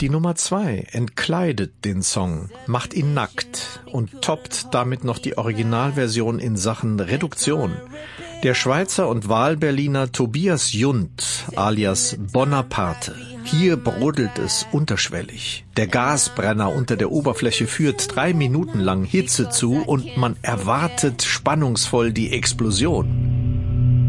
Die Nummer 2 entkleidet den Song, macht ihn nackt und toppt damit noch die Originalversion in Sachen Reduktion. Der Schweizer und Wahlberliner Tobias Jund alias Bonaparte. Hier brodelt es unterschwellig. Der Gasbrenner unter der Oberfläche führt 3 Minuten lang Hitze zu und man erwartet spannungsvoll die Explosion.